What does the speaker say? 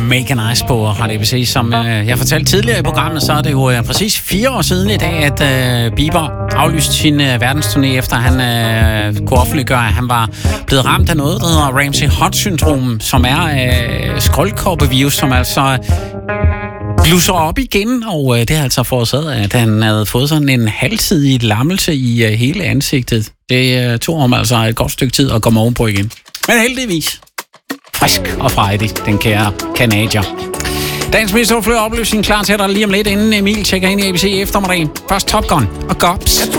Make a Nice på Radio ABC. Som jeg fortalte tidligere i programmet, så er det jo præcis 4 år siden i dag, at Bieber aflyste sin verdensturné, efter han kunne offentliggøre, at han var blevet ramt af noget, der hedder Ramsay-Hunt-syndrom, som er skraldkoppevirus, som altså blusser op igen, og det har altså forårsaget, at han havde fået sådan en halvsidig lammelse i hele ansigtet. Det tog ham altså et godt stykke tid at komme ovenpå igen. Men heldigvis frisk og frejdig, den kære kanadier. Dagens mest overflødige opløsning klar til dig lige om lidt, inden Emil tjekker ind i ABC eftermiddagen. Først Top Gun og Gops.